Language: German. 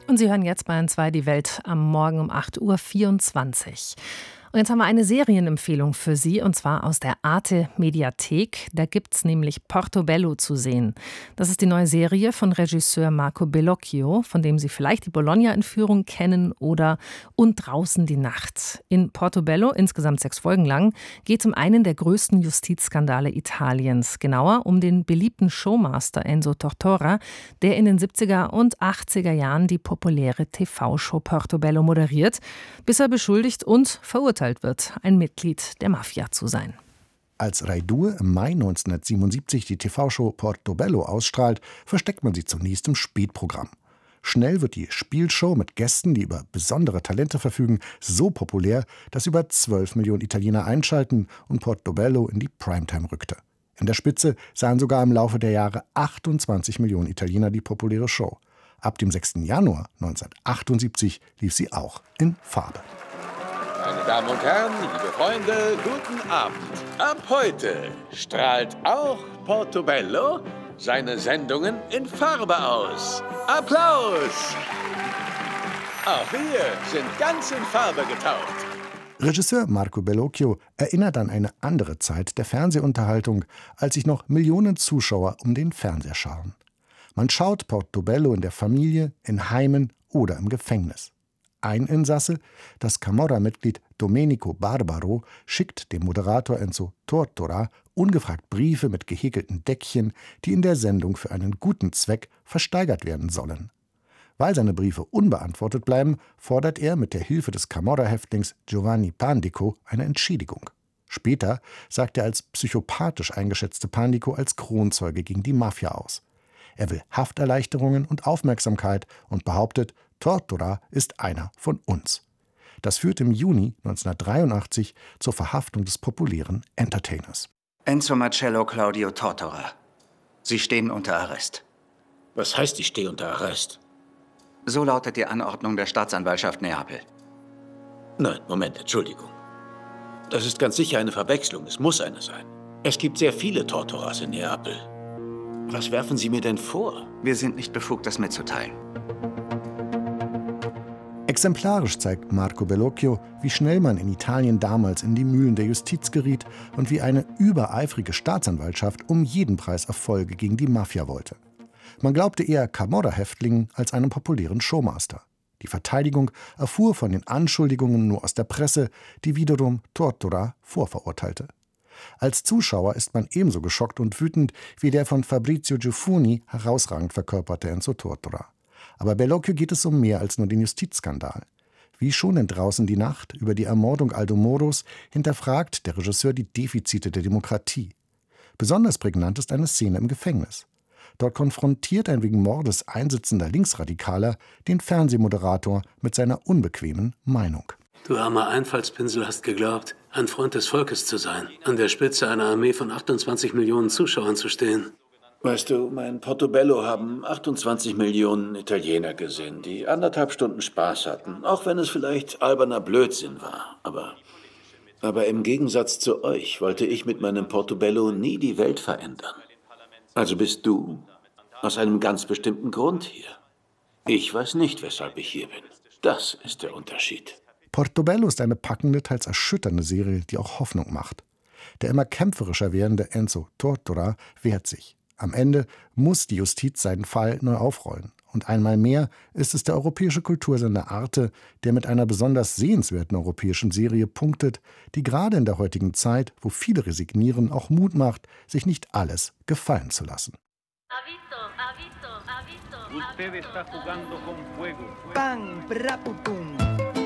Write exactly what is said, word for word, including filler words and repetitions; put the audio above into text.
Und Sie hören jetzt Bayern zwei die Welt am Morgen um acht Uhr vierundzwanzig. Und jetzt haben wir eine Serienempfehlung für Sie, und zwar aus der Arte-Mediathek. Da gibt's nämlich Portobello zu sehen. Das ist die neue Serie von Regisseur Marco Bellocchio, von dem Sie vielleicht die Bologna-Entführung kennen oder Und draußen die Nacht. In Portobello, insgesamt sechs Folgen lang, geht es um einen der größten Justizskandale Italiens. Genauer um den beliebten Showmaster Enzo Tortora, der in den siebziger und achtziger Jahren die populäre T V-Show Portobello moderiert, bis er beschuldigt und verurteilt wird, ein Mitglied der Mafia zu sein. Als Rai zwei im Mai neunzehnhundertsiebenundsiebzig die T V-Show Portobello ausstrahlt, versteckt man sie zunächst im Spätprogramm. Schnell wird die Spielshow mit Gästen, die über besondere Talente verfügen, so populär, dass über zwölf Millionen Italiener einschalten und Portobello in die Primetime rückte. In der Spitze sahen sogar im Laufe der Jahre achtundzwanzig Millionen Italiener die populäre Show. Ab dem sechsten Januar neunzehnhundertachtundsiebzig lief sie auch in Farbe. Meine Damen und Herren, liebe Freunde, guten Abend. Ab heute strahlt auch Portobello seine Sendungen in Farbe aus. Applaus! Auch wir sind ganz in Farbe getaucht. Regisseur Marco Bellocchio erinnert an eine andere Zeit der Fernsehunterhaltung, als sich noch Millionen Zuschauer um den Fernseher scharen. Man schaut Portobello in der Familie, in Heimen oder im Gefängnis. Ein Insasse, das Camorra-Mitglied Domenico Barbaro, schickt dem Moderator Enzo Tortora ungefragt Briefe mit gehäkelten Deckchen, die in der Sendung für einen guten Zweck versteigert werden sollen. Weil seine Briefe unbeantwortet bleiben, fordert er mit der Hilfe des Camorra-Häftlings Giovanni Pandico eine Entschädigung. Später sagt er als psychopathisch eingeschätzte Pandico als Kronzeuge gegen die Mafia aus. Er will Hafterleichterungen und Aufmerksamkeit und behauptet, Tortora ist einer von uns. Das führt im Juni neunzehnhundertdreiundachtzig zur Verhaftung des populären Entertainers. Enzo Marcello Claudio Tortora. Sie stehen unter Arrest. Was heißt, ich stehe unter Arrest? So lautet die Anordnung der Staatsanwaltschaft Neapel. Nein, Moment, Entschuldigung. Das ist ganz sicher eine Verwechslung. Es muss eine sein. Es gibt sehr viele Tortoras in Neapel. Was werfen Sie mir denn vor? Wir sind nicht befugt, das mitzuteilen. Exemplarisch zeigt Marco Bellocchio, wie schnell man in Italien damals in die Mühlen der Justiz geriet und wie eine übereifrige Staatsanwaltschaft um jeden Preis Erfolge gegen die Mafia wollte. Man glaubte eher Camorra-Häftlingen als einem populären Showmaster. Die Verteidigung erfuhr von den Anschuldigungen nur aus der Presse, die wiederum Tortora vorverurteilte. Als Zuschauer ist man ebenso geschockt und wütend wie der von Fabrizio Giuffoni herausragend verkörperte Enzo Tortora. Aber Bellocchio geht es um mehr als nur den Justizskandal. Wie schon in Draußen die Nacht über die Ermordung Aldo Moros hinterfragt der Regisseur die Defizite der Demokratie. Besonders prägnant ist eine Szene im Gefängnis. Dort konfrontiert ein wegen Mordes einsitzender Linksradikaler den Fernsehmoderator mit seiner unbequemen Meinung. Du armer Einfallspinsel hast geglaubt, ein Freund des Volkes zu sein, an der Spitze einer Armee von achtundzwanzig Millionen Zuschauern zu stehen. Weißt du, mein Portobello haben achtundzwanzig Millionen Italiener gesehen, die anderthalb Stunden Spaß hatten, auch wenn es vielleicht alberner Blödsinn war. Aber, aber im Gegensatz zu euch wollte ich mit meinem Portobello nie die Welt verändern. Also bist du aus einem ganz bestimmten Grund hier. Ich weiß nicht, weshalb ich hier bin. Das ist der Unterschied. Portobello ist eine packende, teils erschütternde Serie, die auch Hoffnung macht. Der immer kämpferischer werdende Enzo Tortora wehrt sich. Am Ende muss die Justiz seinen Fall neu aufrollen. Und einmal mehr ist es der europäische Kultursender Arte, der mit einer besonders sehenswerten europäischen Serie punktet, die gerade in der heutigen Zeit, wo viele resignieren, auch Mut macht, sich nicht alles gefallen zu lassen. Usted está jugando con fuego. Pan, braputum.